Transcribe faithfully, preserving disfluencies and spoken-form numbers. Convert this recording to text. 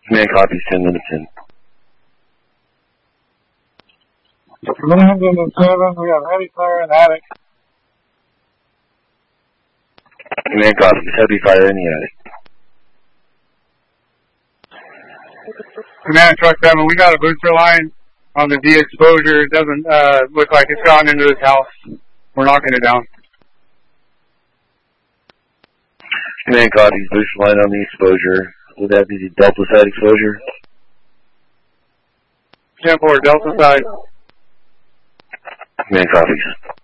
Command copies, ten minutes in. Command in seven, we have heavy fire in the attic. Command copies, heavy fire in the attic. Command truck seven, we got a booster line on the D exposure. It doesn't uh, look like it's gone into this house. We're knocking it down. Command copies, booster line on the exposure. Would that be the Delta side exposure? ten four, Delta side. Command copies.